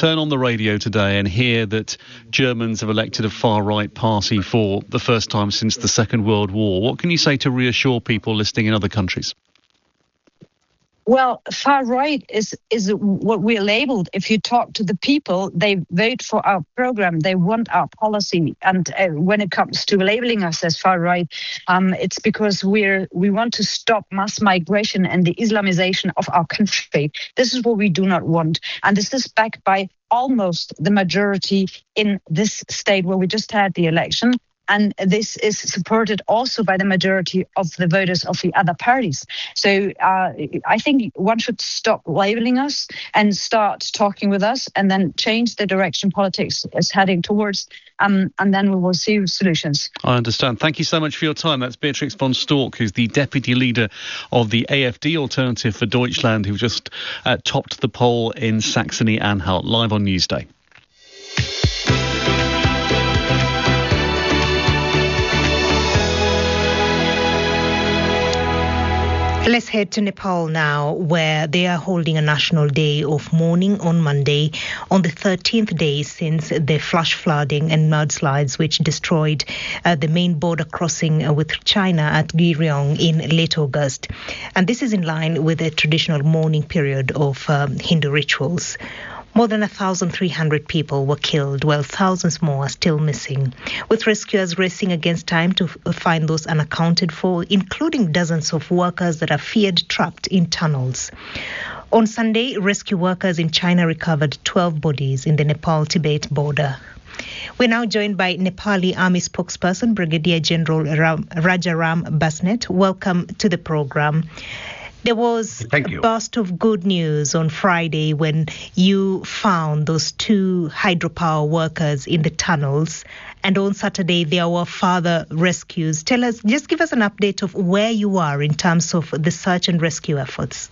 turn on the radio today and hear that Germans have elected a far-right party for the first time since the Second World War, what can you say to reassure people listening in other countries? Well, far right is what we're labeled. If you talk to the people, they vote for our program. They want our policy. And when it comes to labeling us as far right, it's because we want to stop mass migration and the Islamization of our country. This is what we do not want. And this is backed by almost the majority in this state where we just had the election. And this is supported also by the majority of the voters of the other parties. So I think one should stop labeling us and start talking with us and then change the direction politics is heading towards. And then we will see solutions. I understand. Thank you so much for your time. That's Beatrix von Storck, who's the deputy leader of the AfD Alternative for Deutschland, who just topped the poll in Saxony-Anhalt, live on Newsday. Let's head to Nepal now, where they are holding a national day of mourning on Monday, on the 13th day since the flash flooding and mudslides which destroyed the main border crossing with China at Giryong in late August. And this is in line with the traditional mourning period of Hindu rituals. More than 1,300 people were killed, while thousands more are still missing, with rescuers racing against time to find those unaccounted for, including dozens of workers that are feared trapped in tunnels. On Sunday, rescue workers in China recovered 12 bodies in the Nepal-Tibet border. We're now joined by Nepali Army spokesperson, Brigadier General Rajaram Basnet. Welcome to the program. There was a burst of good news on Friday when you found those 2 hydropower workers in the tunnels. And on Saturday, there were further rescues. Just give us an update of where you are in terms of the search and rescue efforts.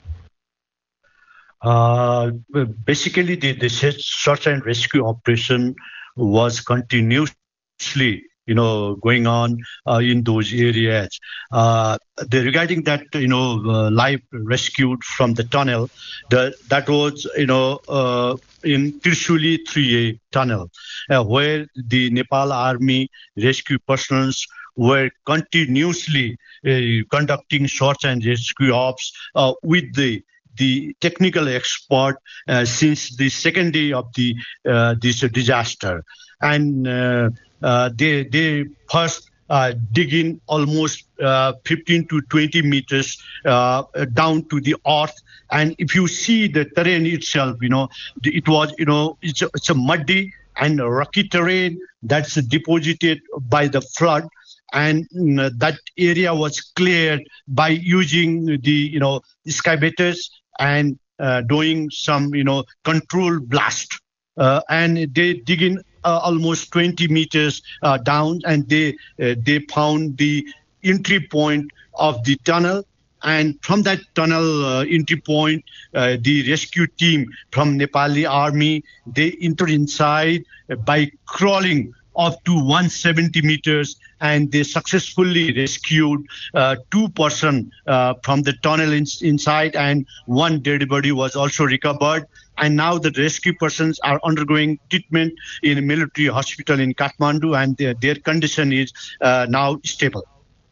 Basically, the search and rescue operation was continuously going on in those areas. Regarding that, life rescued from the tunnel, that was, in Trishuli 3A tunnel, where the Nepal Army rescue persons were continuously conducting search and rescue ops with the technical expert since the second day of this disaster. And they first dig in almost 15 to 20 meters down to the earth. And if you see the terrain itself, it's a muddy and rocky terrain that's deposited by the flood. And that area was cleared by using the, excavators and doing some, controlled blast. And they dig in almost 20 meters down, and they found the entry point of the tunnel. And from that tunnel entry point, the rescue team from Nepali Army, they entered inside by crawling up to 170 meters, and they successfully rescued 2 persons from the tunnel inside, and 1 dead body was also recovered. And now the rescue persons are undergoing treatment in a military hospital in Kathmandu, and their condition is now stable.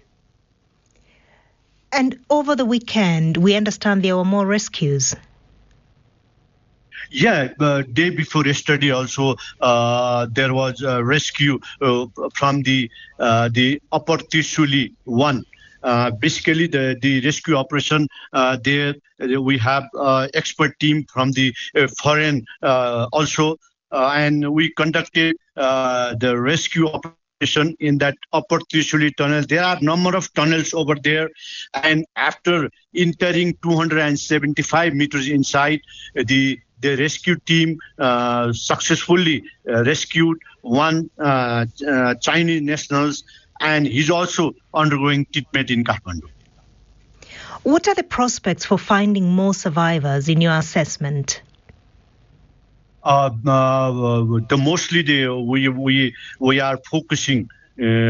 And over the weekend, we understand there were more rescues. Yeah, day before yesterday also, there was a rescue from the Upper Trishuli 1. Basically, the rescue operation, there we have expert team from the foreign also, and we conducted the rescue operation in that Upper Trishuli tunnel. There are a number of tunnels over there, and after entering 275 meters inside, the rescue team successfully rescued 1 Chinese nationals, and he's also undergoing treatment in Kathmandu. What are the prospects for finding more survivors in your assessment? Mostly we are focusing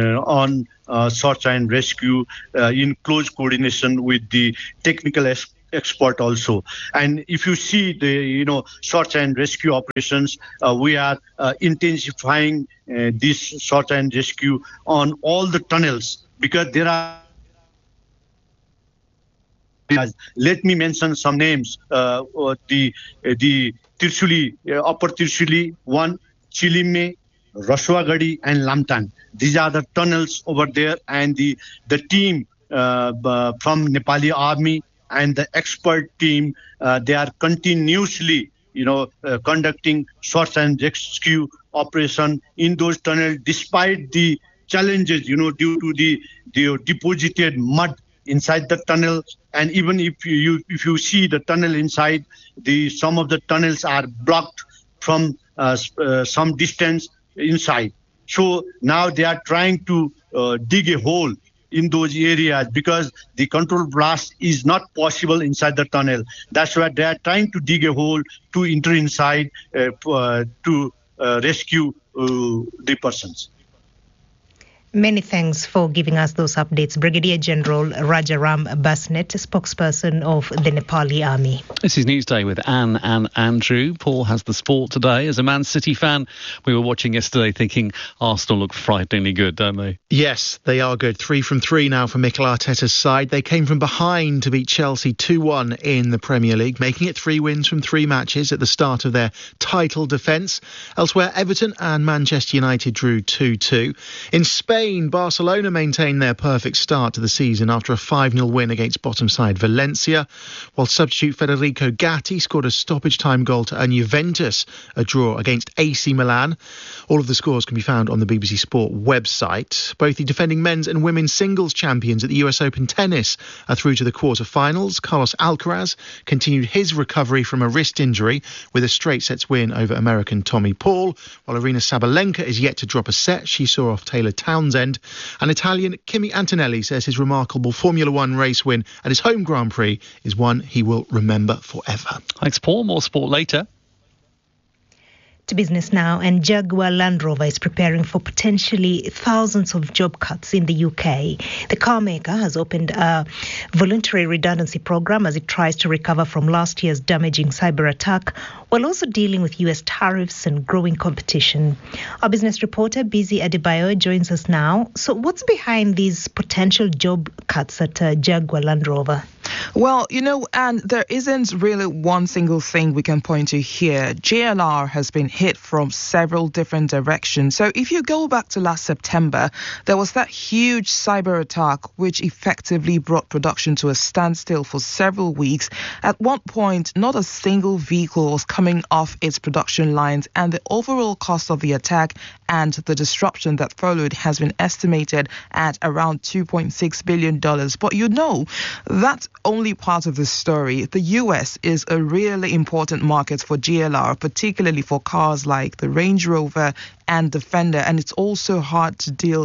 on search and rescue in close coordination with the technical expert also. And if you see the search and rescue operations, we are intensifying this search and rescue on all the tunnels, because there are. Let me mention some names. The Tirshuli, Upper Tirshuli 1, Chilime, Rashwagadi and Lamtang. These are the tunnels over there, and the team from Nepali Army and the expert team, they are continuously conducting search and rescue operation in those tunnels, despite the challenges due to the deposited mud inside the tunnel. And even if you see the tunnel inside, some of the tunnels are blocked from some distance inside. So now they are trying to dig a hole in those areas, because the controlled blast is not possible inside the tunnel. That's why they are trying to dig a hole to enter inside to rescue the persons. Many thanks for giving us those updates. Brigadier General Rajaram Basnet, spokesperson of the Nepali Army. This is Newsday with Anne and Andrew. Paul has the sport today. As a Man City fan, we were watching yesterday thinking Arsenal look frighteningly good, don't they? Yes, they are good. 3 from 3 now for Mikel Arteta's side. They came from behind to beat Chelsea 2-1 in the Premier League, making it 3 wins from 3 matches at the start of their title defence. Elsewhere, Everton and Manchester United drew 2-2. In Spain, Barcelona maintained their perfect start to the season after a 5-0 win against bottom side Valencia, while substitute Federico Gatti scored a stoppage time goal to earn Juventus a draw against AC Milan. All of the scores can be found on the BBC Sport website. Both the defending men's and women's singles champions at the US Open Tennis are through to the quarter-finals. Carlos Alcaraz continued his recovery from a wrist injury with a straight sets win over American Tommy Paul, while Aryna Sabalenka is yet to drop a set. She saw off Taylor Townsend. And Italian Kimi Antonelli says his remarkable Formula One race win at his home Grand Prix is one he will remember forever. Thanks, Paul. More sport later. To business now, and Jaguar Land Rover is preparing for potentially thousands of job cuts in the UK. The car maker has opened a voluntary redundancy program as it tries to recover from last year's damaging cyber attack, while also dealing with US tariffs and growing competition. Our business reporter, Busy Adebayo, joins us now. So what's behind these potential job cuts at Jaguar Land Rover? Well, and there isn't really one single thing we can point to here. JLR has been hit from several different directions. So if you go back to last September, there was that huge cyber attack which effectively brought production to a standstill for several weeks. At one point, not a single vehicle was coming off its production lines, and the overall cost of the attack and the disruption that followed has been estimated at around $2.6 billion. But that's only part of the story. The US is a really important market for JLR, particularly for cars like the Range Rover and Defender, and it's also had to deal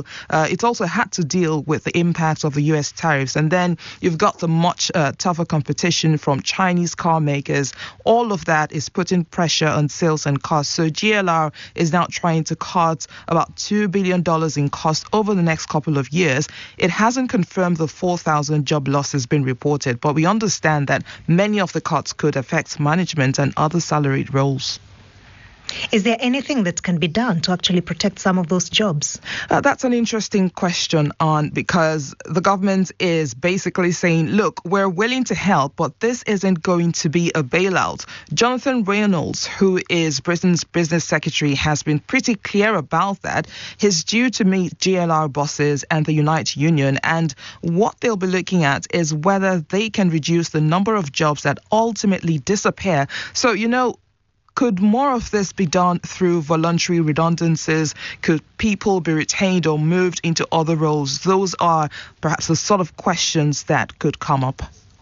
with the impact of the US tariffs. And then you've got the much tougher competition from Chinese car makers. All of that is putting pressure on sales and costs. So JLR is now trying to cut about $2 billion in cost over the next couple of years. It hasn't confirmed the 4,000 job losses been reported, but we understand that many of the cuts could affect management and other salaried roles. Is there anything that can be done to actually protect some of those jobs? That's an interesting question, because the government is basically saying, look, we're willing to help, but this isn't going to be a bailout. Jonathan Reynolds, who is Britain's business secretary, has been pretty clear about that. He's due to meet JLR bosses and the Unite Union, and what they'll be looking at is whether they can reduce the number of jobs that ultimately disappear. So, could more of this be done through voluntary redundancies? Could people be retained or moved into other roles? Those are perhaps the sort of questions that could come up.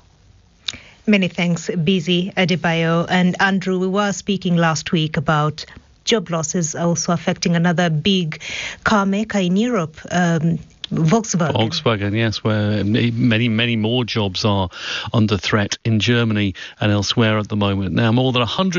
Many thanks, Busy Adebayo. And Andrew, we were speaking last week about job losses also affecting another big car maker in Europe, Volkswagen, yes, where many more jobs are under threat in Germany and elsewhere at the moment. Now, more than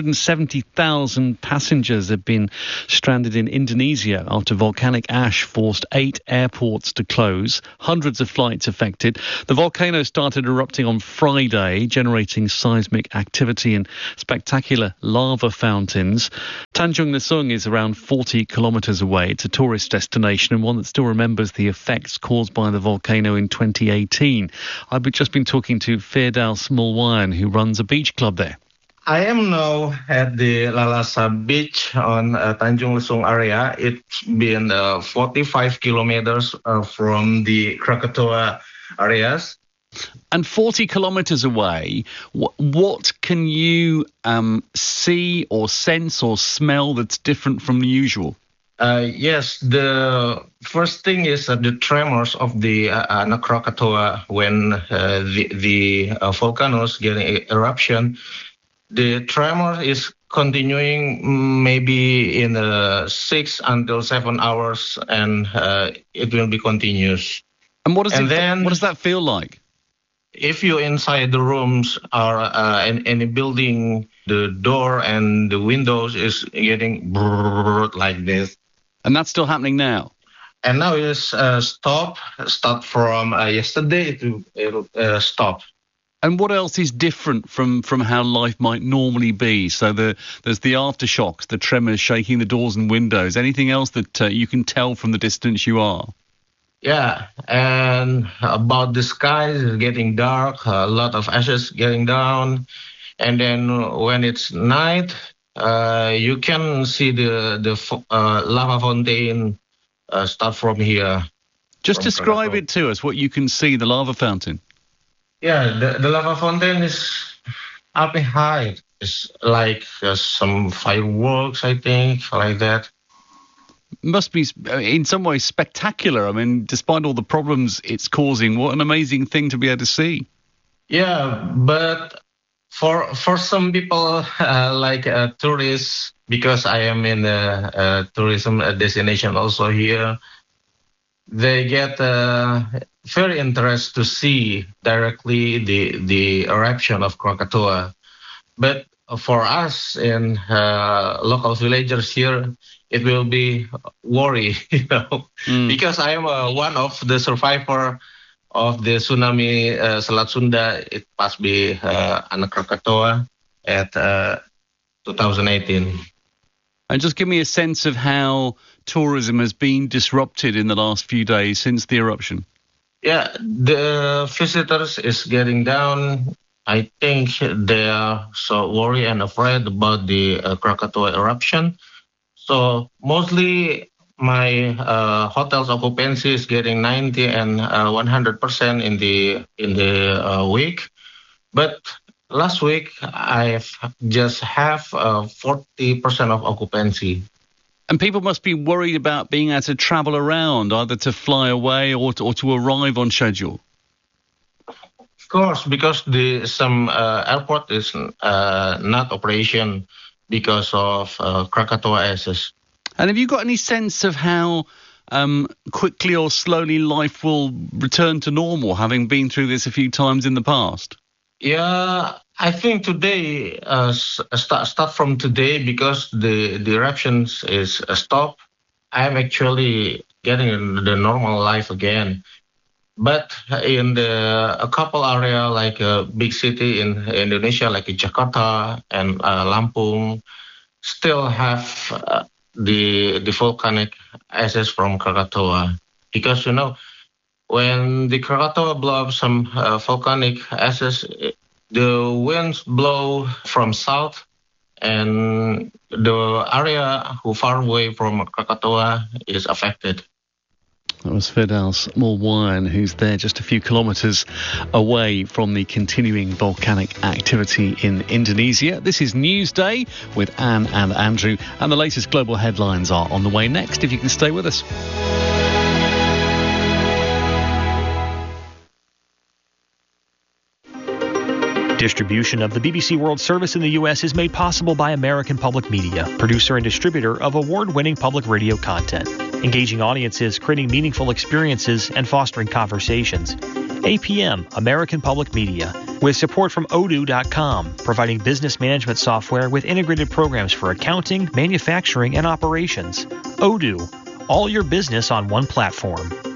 170,000 passengers have been stranded in Indonesia after volcanic ash forced 8 airports to close. Hundreds of flights affected. The volcano started erupting on Friday, generating seismic activity and spectacular lava fountains. Tanjung Lesung is around 40 kilometres away. It's a tourist destination and one that still remembers the effects caused by the volcano in 2018. I've just been talking to Firdaus Mulwayan, who runs a beach club there. I am now at the Lalasa beach on Tanjung Lesung area. It's been 45 kilometers from the Krakatoa areas. And 40 kilometres away, what can you see or sense or smell that's different from the usual? Yes, the first thing is the tremors of the Krakatoa when the volcano is getting eruption. The tremor is continuing maybe in 6 until 7 hours, and it will be continuous. And what does that feel like? If you're inside the rooms or in any building, the door and the windows is getting like this. And that's still happening now? And now it's stopped from yesterday. It'll stop. And what else is different from how life might normally be? So there's the aftershocks, the tremors shaking the doors and windows. Anything else that you can tell from the distance you are? Yeah, and about the sky is getting dark, a lot of ashes getting down. And then when it's night, you can see the lava fountain start from here. Just describe it to us, what you can see, the lava fountain. Yeah, the lava fountain is up high. It's like some fireworks, I think, like that. Must be, in some ways, spectacular. I mean, despite all the problems it's causing, what an amazing thing to be able to see. Yeah, but for some people, like tourists, because I am in a tourism destination also here, they get very interested to see directly the eruption of Krakatoa. But for us in local villagers here, it will be worry, because I am one of the survivor of the tsunami Selat Sunda. It must be Anak Krakatoa at 2018. And just give me a sense of how tourism has been disrupted in the last few days since the eruption. Yeah, the visitors is getting down. I think they are so worried and afraid about the Krakatoa eruption. So mostly my hotel's occupancy is getting 90 and 100% in the week. But last week I just have 40% of occupancy. And people must be worried about being able to travel around, either to fly away or to arrive on schedule. Of course, because some airport is not operation because of Krakatoa ashes. And have you got any sense of how quickly or slowly life will return to normal, having been through this a few times in the past? Yeah, I think today, start from today, because the eruptions is stopped, I'm actually getting the normal life again. But in a couple area, like a big city in Indonesia, like Jakarta and Lampung, still have the volcanic ashes from Krakatoa. Because, when the Krakatoa blow up some volcanic ashes, the winds blow from south, and the area who far away from Krakatoa is affected. That was Firdaus Mulwayan, who's there just a few kilometres away from the continuing volcanic activity in Indonesia. This is Newsday with Anne and Andrew, and the latest global headlines are on the way next, if you can stay with us. Distribution of the BBC World Service in the U.S. is made possible by American Public Media, producer and distributor of award-winning public radio content. engaging audiences, creating meaningful experiences, and fostering conversations. APM, American Public Media, with support from Odoo.com, providing business management software with integrated programs for accounting, manufacturing, and operations. Odoo, all your business on one platform.